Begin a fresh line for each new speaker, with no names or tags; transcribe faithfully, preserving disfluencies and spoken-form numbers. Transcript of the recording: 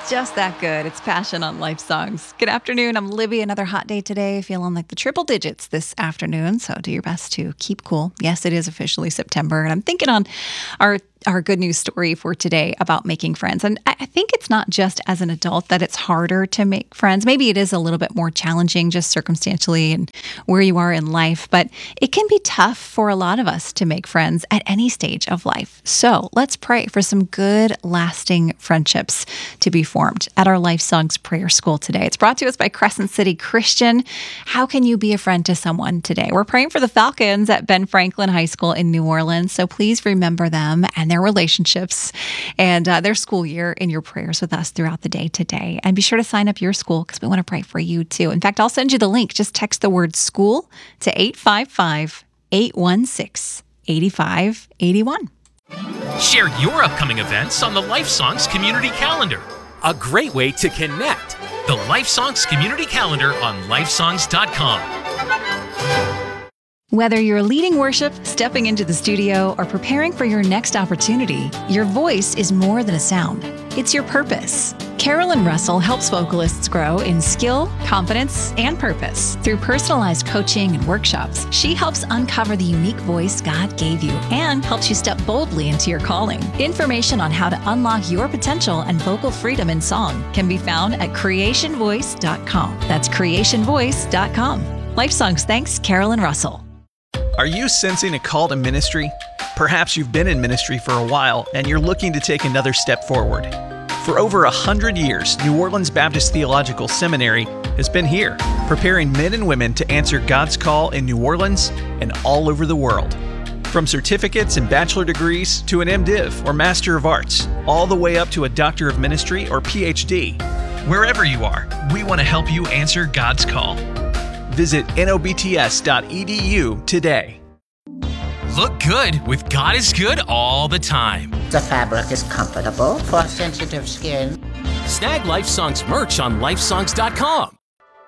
just that good. It's Passion on Life Songs. Good afternoon. I'm Libby. Another hot day today, feeling like the triple digits this afternoon. So do your best to keep cool. Yes, it is officially September. And I'm thinking on our our good news story for today about making friends. And I think it's not just as an adult that it's harder to make friends. Maybe it is a little bit more challenging just circumstantially and where you are in life, but it can be tough for a lot of us to make friends at any stage of life. So let's pray for some good, lasting friendships to be formed at our Life Songs Prayer School today. It's brought to us by Crescent City Christian. How can you be a friend to someone today? We're praying for the Falcons at Ben Franklin High School in New Orleans, so please remember them and their relationships and uh, their school year in your prayers with us throughout the day today. And be sure to sign up your school because we want to pray for you too. In fact, I'll send you the link. Just text the word school to eight five five, eight one six, eight five eight one.
Share your upcoming events on the Life Songs Community Calendar. A great way to connect. The Life Songs Community Calendar on life songs dot com.
Whether you're leading worship, stepping into the studio, or preparing for your next opportunity, your voice is more than a sound. It's your purpose. Carolyn Russell helps vocalists grow in skill, confidence, and purpose. Through personalized coaching and workshops, she helps uncover the unique voice God gave you and helps you step boldly into your calling. Information on how to unlock your potential and vocal freedom in song can be found at creation voice dot com. That's creation voice dot com. Life Songs thanks Carolyn Russell.
Are you sensing a call to ministry? Perhaps you've been in ministry for a while and you're looking to take another step forward. For over a hundred years, New Orleans Baptist Theological Seminary has been here, preparing men and women to answer God's call in New Orleans and all over the world. From certificates and bachelor degrees to an MDiv or Master of Arts, all the way up to a Doctor of Ministry or P H D. Wherever you are, we want to help you answer God's call. Visit N O B T S dot E D U today.
Look good with God is Good all the time.
The fabric is comfortable for sensitive skin.
Snag Life Songs merch on life songs dot com.